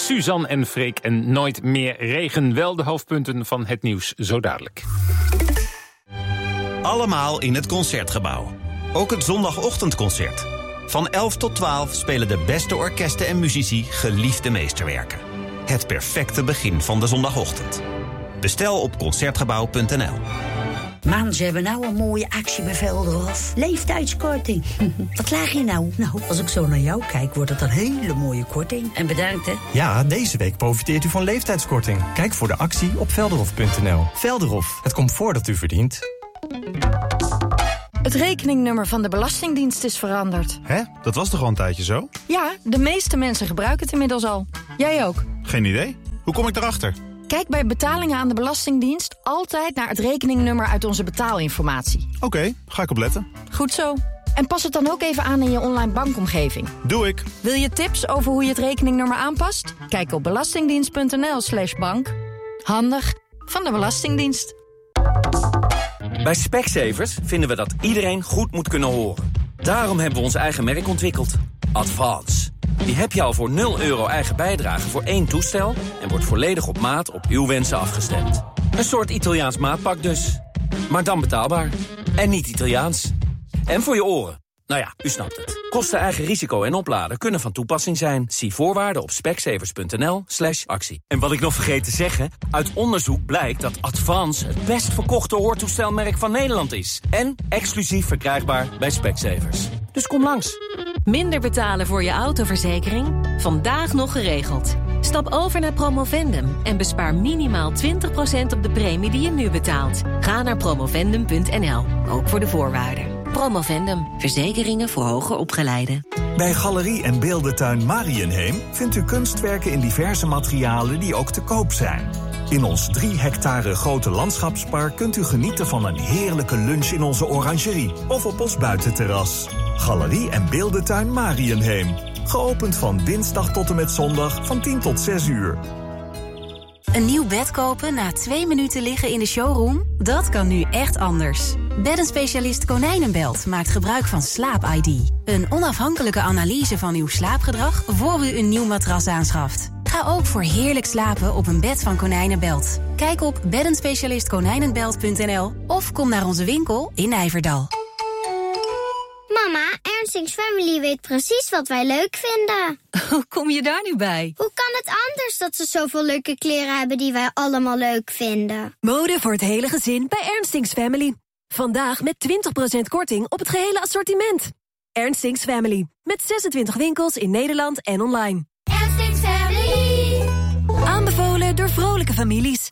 Suzanne en Freek en Nooit meer regen. Wel de hoofdpunten van het nieuws zo dadelijk. Allemaal in het Concertgebouw. Ook het zondagochtendconcert. Van 11 tot 12 spelen de beste orkesten en muzici geliefde meesterwerken. Het perfecte begin van de zondagochtend. Bestel op Concertgebouw.nl. Man, ze hebben nou een mooie actie bij Velderhof. Leeftijdskorting. Wat laag je nou? Nou, als ik zo naar jou kijk, wordt het een hele mooie korting. En bedankt, hè? Ja, deze week profiteert u van leeftijdskorting. Kijk voor de actie op velderhof.nl. Velderhof, het comfort dat u verdient. Het rekeningnummer van de Belastingdienst is veranderd. Hè? Dat was toch al een tijdje zo? Ja, de meeste mensen gebruiken het inmiddels al. Jij ook? Geen idee. Hoe kom ik erachter? Kijk bij betalingen aan de Belastingdienst altijd naar het rekeningnummer uit onze betaalinformatie. Oké, ga ik opletten. Goed zo. En pas het dan ook even aan in je online bankomgeving. Doe ik. Wil je tips over hoe je het rekeningnummer aanpast? Kijk op belastingdienst.nl/bank. Handig van de Belastingdienst. Bij Specsavers vinden we dat iedereen goed moet kunnen horen. Daarom hebben we ons eigen merk ontwikkeld. Advance. Die heb je al voor €0 eigen bijdrage voor 1 toestel... en wordt volledig op maat op uw wensen afgestemd. Een soort Italiaans maatpak dus. Maar dan betaalbaar. En niet Italiaans. En voor je oren. Nou ja, u snapt het. Kosten, eigen risico en opladen kunnen van toepassing zijn. Zie voorwaarden op specsavers.nl/actie. En wat ik nog vergeet te zeggen... uit onderzoek blijkt dat Advance het best verkochte hoortoestelmerk van Nederland is. En exclusief verkrijgbaar bij Specsavers. Dus kom langs. Minder betalen voor je autoverzekering? Vandaag nog geregeld. Stap over naar Promovendum en bespaar minimaal 20% op de premie die je nu betaalt. Ga naar promovendum.nl, ook voor de voorwaarden. Promovendum, verzekeringen voor hoger opgeleiden. Bij Galerie en Beeldentuin Mariënheem vindt u kunstwerken in diverse materialen die ook te koop zijn. In ons 3 hectare grote landschapspark kunt u genieten van een heerlijke lunch in onze orangerie of op ons buitenterras. Galerie en Beeldentuin Mariënheem. Geopend van dinsdag tot en met zondag van 10 tot 6 uur. Een nieuw bed kopen na 2 minuten liggen in de showroom? Dat kan nu echt anders. Beddenspecialist Konijnenbelt maakt gebruik van Slaap-ID. Een onafhankelijke analyse van uw slaapgedrag voor u een nieuw matras aanschaft. Ga ook voor heerlijk slapen op een bed van Konijnenbelt. Kijk op beddenspecialistkonijnenbelt.nl of kom naar onze winkel in Nijverdal. Mama, Ernstings Family weet precies wat wij leuk vinden. Hoe kom je daar nu bij? Hoe kan het anders dat ze zoveel leuke kleren hebben die wij allemaal leuk vinden? Mode voor het hele gezin bij Ernstings Family. Vandaag met 20% korting op het gehele assortiment. Ernstings Family. Met 26 winkels in Nederland en online. Ernstings Family. Aanbevolen door vrolijke families.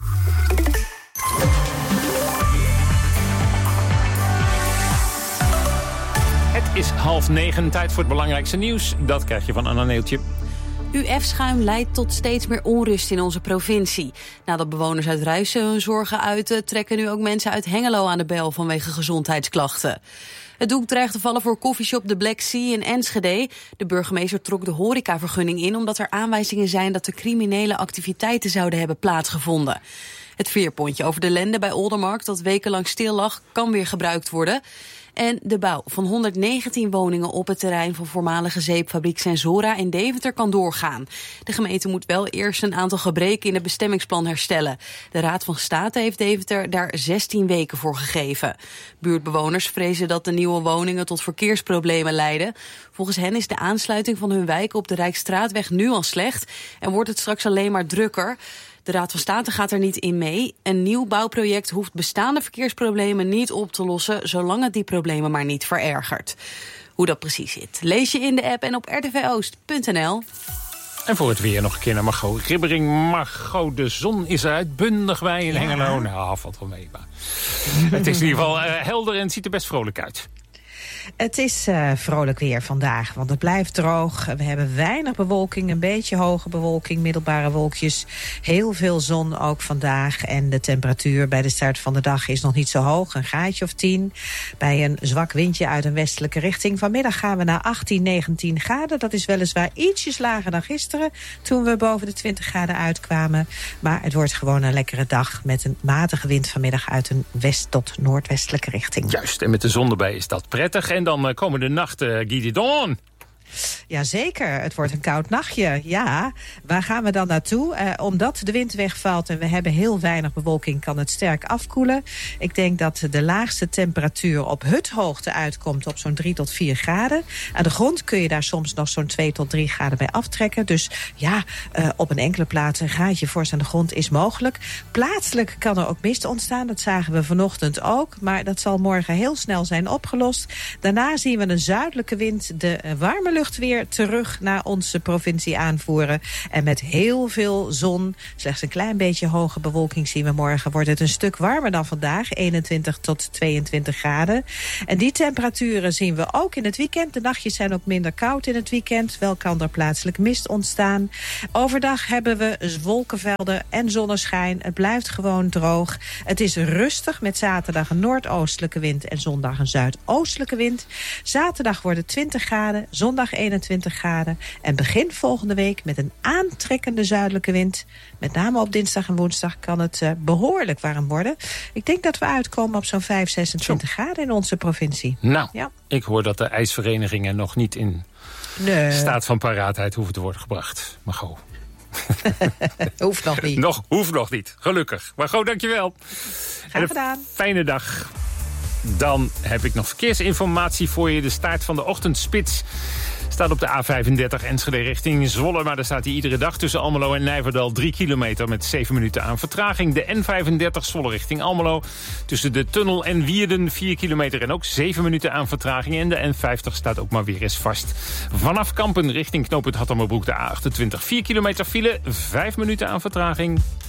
Het is 8:30, tijd voor het belangrijkste nieuws. Dat krijg je van Anna Neeltje. UF-schuim leidt tot steeds meer onrust in onze provincie. Nadat bewoners uit Ruissen hun zorgen uiten, trekken nu ook mensen uit Hengelo aan de bel vanwege gezondheidsklachten. Het doek dreigt te vallen voor koffieshop The Black Sea in Enschede. De burgemeester trok de horecavergunning in omdat er aanwijzingen zijn dat er criminele activiteiten zouden hebben plaatsgevonden. Het veerpontje over de Lende bij Oldermarkt, dat wekenlang stil lag, kan weer gebruikt worden. En de bouw van 119 woningen op het terrein van voormalige zeepfabriek Sensora in Deventer kan doorgaan. De gemeente moet wel eerst een aantal gebreken in het bestemmingsplan herstellen. De Raad van State heeft Deventer daar 16 weken voor gegeven. Buurtbewoners vrezen dat de nieuwe woningen tot verkeersproblemen leiden. Volgens hen is de aansluiting van hun wijken op de Rijksstraatweg nu al slecht en wordt het straks alleen maar drukker. De Raad van State gaat er niet in mee. Een nieuw bouwproject hoeft bestaande verkeersproblemen niet op te lossen, zolang het die problemen maar niet verergert. Hoe dat precies zit, lees je in de app en op rtvoost.nl. En voor het weer nog een keer naar Margot Ribbering. Margot, de zon is uitbundig bij in Hengelo. Nou, valt wel mee, maar het is in ieder geval helder en het ziet er best vrolijk uit. Het is vrolijk weer vandaag, want het blijft droog. We hebben weinig bewolking, een beetje hoge bewolking, middelbare wolkjes. Heel veel zon ook vandaag. En de temperatuur bij de start van de dag is nog niet zo hoog, een graadje of 10. Bij een zwak windje uit een westelijke richting. Vanmiddag gaan we naar 18, 19 graden. Dat is weliswaar ietsjes lager dan gisteren, toen we boven de 20 graden uitkwamen. Maar het wordt gewoon een lekkere dag met een matige wind vanmiddag uit een west- tot noordwestelijke richting. Juist, en met de zon erbij is dat prettig. En dan komende nacht, Guy Didon. Jazeker, het wordt een koud nachtje. Ja, waar gaan we dan naartoe? Omdat de wind wegvalt en we hebben heel weinig bewolking, kan het sterk afkoelen. Ik denk dat de laagste temperatuur op huthoogte uitkomt op zo'n 3 tot 4 graden. Aan de grond kun je daar soms nog zo'n 2 tot 3 graden bij aftrekken. Dus ja, op een enkele plaats een graadje vorst aan de grond is mogelijk. Plaatselijk kan er ook mist ontstaan. Dat zagen we vanochtend ook. Maar dat zal morgen heel snel zijn opgelost. Daarna zien we een zuidelijke wind de warme lucht weer terug naar onze provincie aanvoeren. En met heel veel zon, slechts een klein beetje hoge bewolking zien we morgen, wordt het een stuk warmer dan vandaag. 21 tot 22 graden. En die temperaturen zien we ook in het weekend. De nachtjes zijn ook minder koud in het weekend. Wel kan er plaatselijk mist ontstaan. Overdag hebben we wolkenvelden en zonneschijn. Het blijft gewoon droog. Het is rustig met zaterdag een noordoostelijke wind en zondag een zuidoostelijke wind. Zaterdag wordt het 20 graden, zondag 21 graden. En begin volgende week met een aantrekkende zuidelijke wind. Met name op dinsdag en woensdag kan het behoorlijk warm worden. Ik denk dat we uitkomen op zo'n 5, 26 graden in onze provincie. Nou, ja. Ik hoor dat de ijsverenigingen nog niet in staat van paraatheid hoeven te worden gebracht. Maar go. Hoeft nog niet. Hoeft nog niet, gelukkig. Maar go, dankjewel. Graag gedaan. Fijne dag. Dan heb ik nog verkeersinformatie voor je. De start van de ochtendspits staat op de A35 Enschede richting Zwolle. Maar daar staat hij iedere dag tussen Almelo en Nijverdal 3 kilometer met 7 minuten aan vertraging. De N35 Zwolle richting Almelo. Tussen de tunnel en Wierden 4 kilometer en ook 7 minuten aan vertraging. En de N50 staat ook maar weer eens vast. Vanaf Kampen richting knooppunt Hattemerbroek de A28 4 kilometer file, 5 minuten aan vertraging.